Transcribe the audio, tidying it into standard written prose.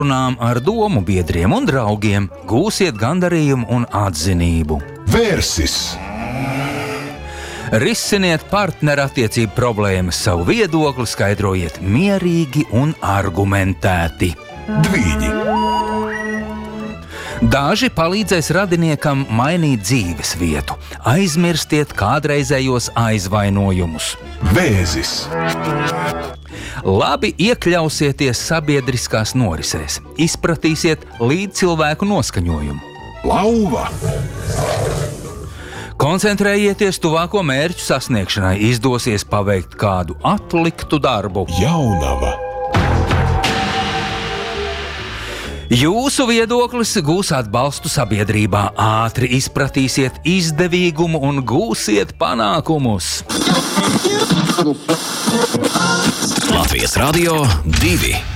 Runām ar domu biedriem un draugiem, gūsiet gandarījumu un atzinību. Vērsis! Risiniet partnerattiecību problēmas, savu viedokli skaidrojiet mierīgi un argumentēti. Dvīņi! Daži palīdzēs radiniekam mainīt dzīves vietu. Aizmirstiet kādreizējos aizvainojumus. Vēzis! Labi iekļausieties sabiedriskās norisēs, izpratīsiet līdzcilvēku noskaņojumu. Lauva! Koncentrējieties tuvāko mērķu sasniegšanai, izdosies paveikt kādu atliktu darbu. Jaunava! Jūsu viedoklis gūs atbalstu sabiedrībā, ātri izpratīsiet izdevīgumu un gūsiet panākumus. Latvijas Radio 2